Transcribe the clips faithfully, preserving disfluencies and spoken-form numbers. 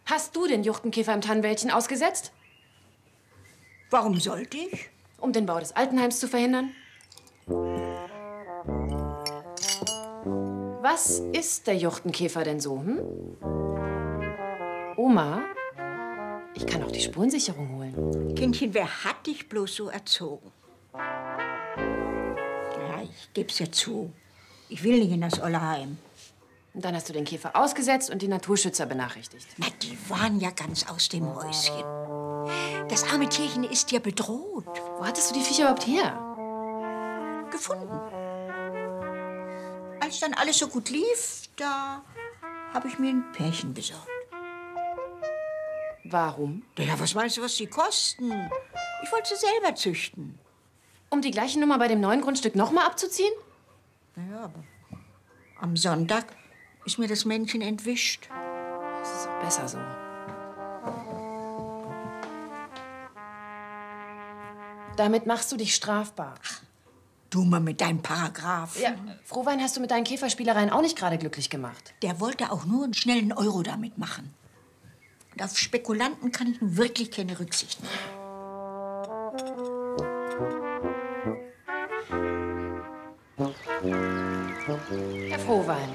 Hast du den Juchtenkäfer im Tannenwäldchen ausgesetzt? Warum sollte ich? Um den Bau des Altenheims zu verhindern? Was ist der Juchtenkäfer denn so, hm? Oma, ich kann auch die Spurensicherung holen. Kindchen, wer hat dich bloß so erzogen? Ja, ich geb's ja zu. Ich will nicht in das Ollerheim. Und dann hast du den Käfer ausgesetzt und die Naturschützer benachrichtigt. Na, die waren ja ganz aus dem Häuschen. Das arme Tierchen ist ja bedroht. Wo hattest du die Viecher überhaupt her? Gefunden. Als dann alles so gut lief, da habe ich mir ein Pärchen besorgt. Warum? Ja, was meinst du, was die kosten? Ich wollte sie selber züchten. Um die gleiche Nummer bei dem neuen Grundstück noch mal abzuziehen? Ja, aber am Sonntag ist mir das Männchen entwischt. Das ist auch besser so. Damit machst du dich strafbar. Ach, du mal mit deinem Paragraph. Ja, Frohwein hast du mit deinen Käferspielereien auch nicht gerade glücklich gemacht. Der wollte auch nur einen schnellen Euro damit machen. Und auf Spekulanten kann ich nun wirklich keine Rücksicht nehmen. Herr Frohwein,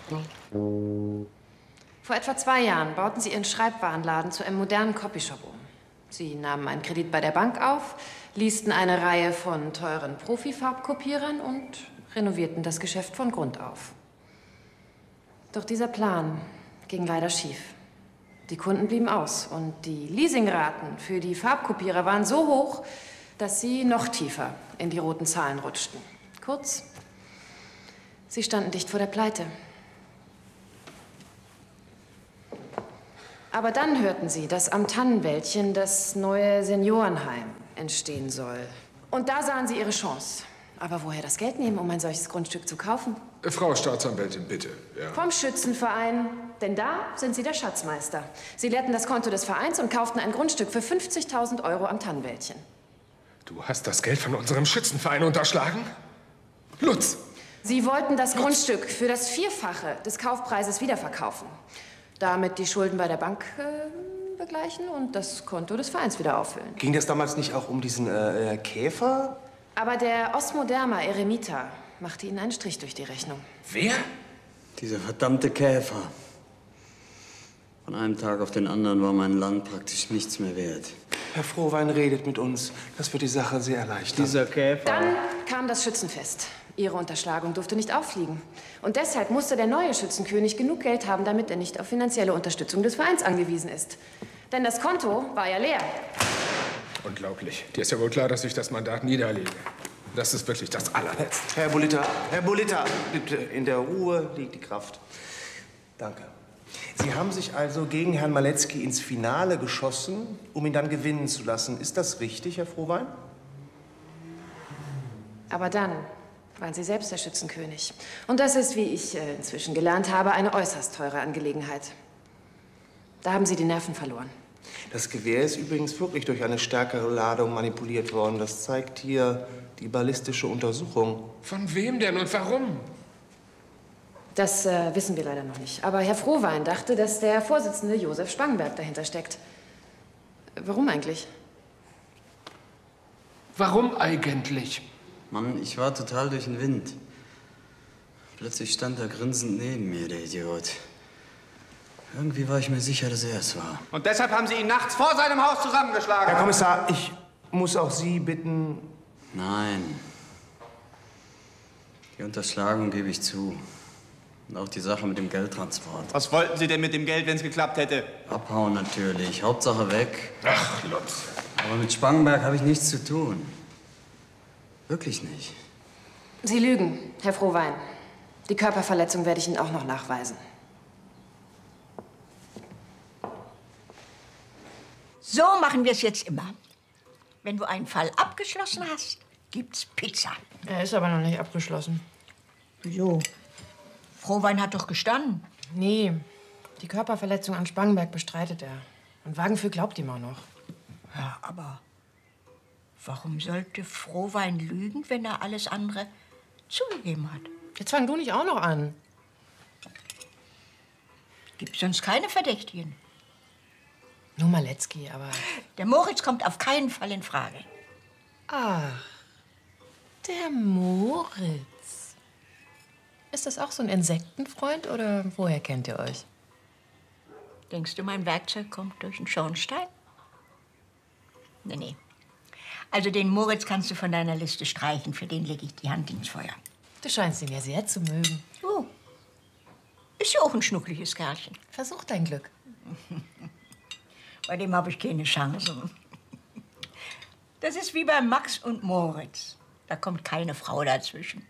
vor etwa zwei Jahren bauten Sie Ihren Schreibwarenladen zu einem modernen Copyshop um. Sie nahmen einen Kredit bei der Bank auf, leasten eine Reihe von teuren Profi-Farbkopierern und renovierten das Geschäft von Grund auf. Doch dieser Plan ging leider schief. Die Kunden blieben aus und die Leasingraten für die Farbkopierer waren so hoch, dass sie noch tiefer in die roten Zahlen rutschten. Kurz, sie standen dicht vor der Pleite. Aber dann hörten sie, dass am Tannenwäldchen das neue Seniorenheim entstehen soll. Und da sahen sie ihre Chance. Aber woher das Geld nehmen, um ein solches Grundstück zu kaufen? Frau Staatsanwältin, bitte. Ja. Vom Schützenverein. Denn da sind sie der Schatzmeister. Sie leerten das Konto des Vereins und kauften ein Grundstück für fünfzigtausend Euro am Tannenwäldchen. Du hast das Geld von unserem Schützenverein unterschlagen? Lutz! Sie wollten das Grundstück für das Vierfache des Kaufpreises wiederverkaufen. Damit die Schulden bei der Bank äh, begleichen und das Konto des Vereins wieder auffüllen. Ging das damals nicht auch um diesen äh, Käfer? Aber der Osmoderma Eremita machte ihnen einen Strich durch die Rechnung. Wer? Dieser verdammte Käfer. Von einem Tag auf den anderen war mein Land praktisch nichts mehr wert. Herr Frohwein redet mit uns. Das wird die Sache sehr erleichtern. Dieser Käfer. Dann kam das Schützenfest. Ihre Unterschlagung durfte nicht auffliegen. Und deshalb musste der neue Schützenkönig genug Geld haben, damit er nicht auf finanzielle Unterstützung des Vereins angewiesen ist. Denn das Konto war ja leer. Unglaublich. Dir ist ja wohl klar, dass ich das Mandat niederlege. Das ist wirklich das Allerletzte. Herr Bolita, Herr Bolita, bitte, in der Ruhe liegt die Kraft. Danke. Sie haben sich also gegen Herrn Maletzki ins Finale geschossen, um ihn dann gewinnen zu lassen. Ist das richtig, Herr Frohwein? Aber dann waren Sie selbst der Schützenkönig. Und das ist, wie ich äh, inzwischen gelernt habe, eine äußerst teure Angelegenheit. Da haben Sie die Nerven verloren. Das Gewehr ist übrigens wirklich durch eine stärkere Ladung manipuliert worden. Das zeigt hier die ballistische Untersuchung. Von wem denn und warum? Das äh, wissen wir leider noch nicht. Aber Herr Frohwein dachte, dass der Vorsitzende Josef Spangenberg dahinter steckt. Warum eigentlich? Warum eigentlich? Mann, ich war total durch den Wind. Plötzlich stand er grinsend neben mir, der Idiot. Irgendwie war ich mir sicher, dass er es war. Und deshalb haben Sie ihn nachts vor seinem Haus zusammengeschlagen. Herr Kommissar, ich muss auch Sie bitten... Nein. Die Unterschlagung gebe ich zu. Und auch die Sache mit dem Geldtransport. Was wollten Sie denn mit dem Geld, wenn es geklappt hätte? Abhauen natürlich. Hauptsache weg. Ach, Lutz. Aber mit Spangenberg habe ich nichts zu tun. Wirklich nicht. Sie lügen, Herr Frohwein. Die Körperverletzung werde ich Ihnen auch noch nachweisen. So machen wir es jetzt immer. Wenn du einen Fall abgeschlossen hast, gibt's Pizza. Er ist aber noch nicht abgeschlossen. Wieso? Frohwein hat doch gestanden. Nee, die Körperverletzung an Spangenberg bestreitet er. Und Wagenfühl glaubt ihm auch noch. Ja, aber warum sollte Frohwein lügen, wenn er alles andere zugegeben hat? Jetzt fang du nicht auch noch an. Gibt sonst keine Verdächtigen. Nur Maletzki, aber... Der Moritz kommt auf keinen Fall in Frage. Ach, der Moritz. Ist das auch so ein Insektenfreund oder woher kennt ihr euch? Denkst du, mein Werkzeug kommt durch den Schornstein? Nee, nee. Also den Moritz kannst du von deiner Liste streichen. Für den lege ich die Hand ins Feuer. Du scheinst ihn ja sehr zu mögen. Oh. Ist ja auch ein schnuckliges Kerlchen. Versuch dein Glück. Bei dem habe ich keine Chance. Das ist wie bei Max und Moritz. Da kommt keine Frau dazwischen.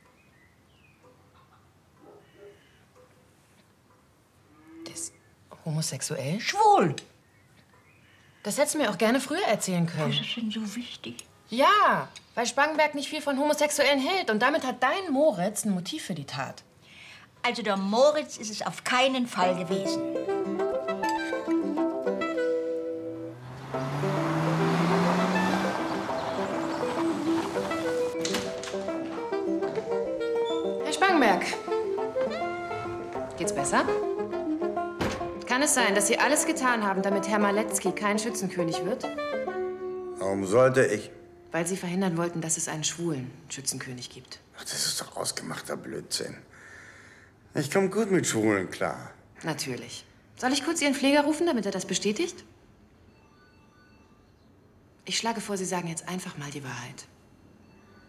Der ist homosexuell? Schwul. Das hättest du mir auch gerne früher erzählen können. Das ist denn so wichtig? Ja, weil Spangenberg nicht viel von Homosexuellen hält. Und damit hat dein Moritz ein Motiv für die Tat. Also der Moritz ist es auf keinen Fall gewesen. Herr Spangenberg, geht's besser? Kann es sein, dass Sie alles getan haben, damit Herr Maletzki kein Schützenkönig wird? Warum sollte ich? Weil Sie verhindern wollten, dass es einen schwulen Schützenkönig gibt. Ach, das ist doch ausgemachter Blödsinn. Ich komme gut mit Schwulen klar. Natürlich. Soll ich kurz Ihren Pfleger rufen, damit er das bestätigt? Ich schlage vor, Sie sagen jetzt einfach mal die Wahrheit.